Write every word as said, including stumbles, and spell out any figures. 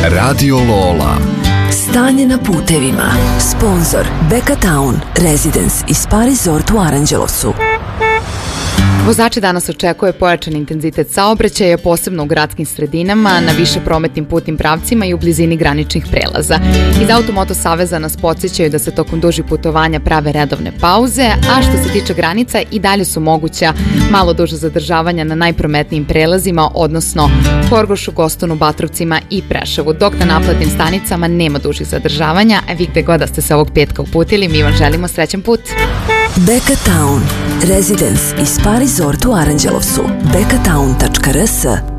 Radio Lola. Stanje na putevima. Sponzor Beka Town Residence i Spa Resort u Aranđelovcu. Vozači danas očekuje pojačan intenzitet saobraćaja, posebno u gradskim sredinama, na više prometnim putnim pravcima i u blizini graničnih prelaza. Iz Automoto Saveza nas podsjećaju da se tokom dužih putovanja prave redovne pauze, a što se tiče granica i dalje su moguća malo duže zadržavanja na najprometnijim prelazima, odnosno Horgošu, Gostonu, Batrovcima i Preševu, dok na naplatnim stanicama nema dužih zadržavanja, a vi gde god da ste se ovog petka uputili, mi vam želimo srećan put. Beka Town Residence i Spa Resort u Aranđelovcu. beka town tačka r s